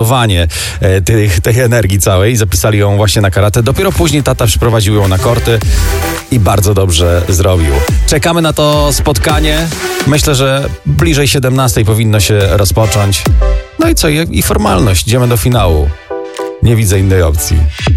skumulowanie tej energii całej. Zapisali ją właśnie na karate. Dopiero później tata przyprowadził ją na korty i bardzo dobrze zrobił. Czekamy na to spotkanie. Myślę, że bliżej 17 powinno się rozpocząć. No i co? I formalność. Idziemy do finału. Nie widzę innej opcji.